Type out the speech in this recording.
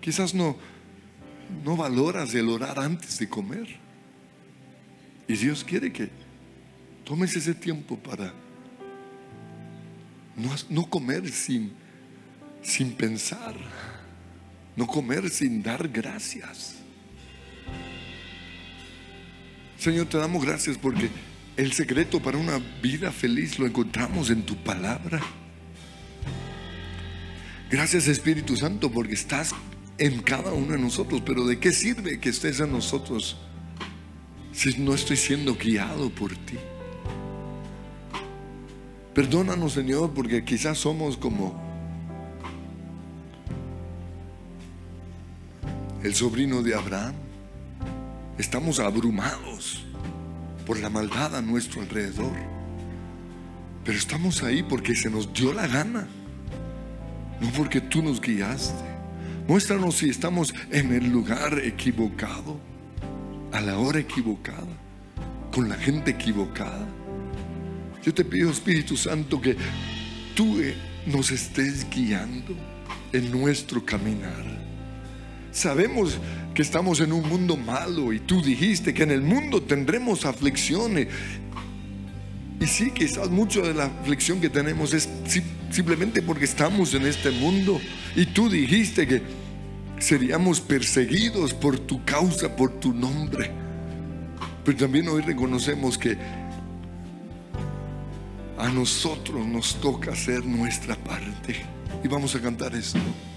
Quizás no valoras el orar antes de comer. Y Dios quiere que tomes ese tiempo para no comer sin pensar, no comer sin dar gracias. Señor, te damos gracias porque el secreto para una vida feliz lo encontramos en tu palabra. Gracias, Espíritu Santo, porque estás en cada uno de nosotros. Pero ¿de qué sirve que estés en nosotros si no estoy siendo guiado por ti? Perdónanos, Señor, porque quizás somos como el sobrino de Abraham. Estamos abrumados por la maldad a nuestro alrededor, pero estamos ahí porque se nos dio la gana, no porque tú nos guiaste. Muéstranos si estamos en el lugar equivocado, a la hora equivocada, con la gente equivocada. Yo te pido, Espíritu Santo, que tú nos estés guiando en nuestro caminar. Sabemos que estamos en un mundo malo y tú dijiste que en el mundo tendremos aflicciones. Y sí, quizás mucho de la aflicción que tenemos es simplemente porque estamos en este mundo. Y tú dijiste que seríamos perseguidos por tu causa, por tu nombre. Pero también hoy reconocemos que a nosotros nos toca hacer nuestra parte. Y vamos a cantar esto.